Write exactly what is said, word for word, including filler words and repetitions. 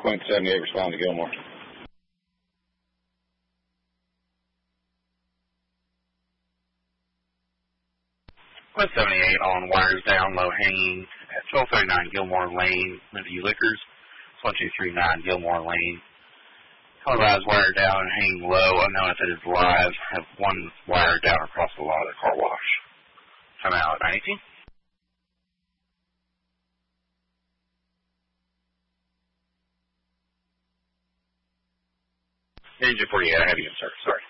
Queen seventy-eight, respond to Gilmore. Queen seventy-eight on wires down, low hanging at twelve thirty-nine Gilmore Lane, Liberty Liquors. one two three nine Gilmore Lane. Televised wire down and hanging low, unknown if it is live. Have one wire down across the lot of the car wash. Come out at nine eighteen. Engine forty-eight, I have you, sir. Sorry.